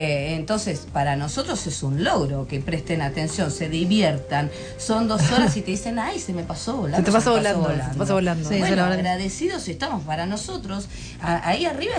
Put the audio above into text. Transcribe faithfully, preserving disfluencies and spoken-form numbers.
Eh, entonces, para nosotros es un logro que presten atención, se diviertan. Son dos horas y te dicen, ay, se me pasó volando. Se te pasó se me volando, se te pasó volando. Bueno, Sí, agradecidos estamos para nosotros. A, ahí arriba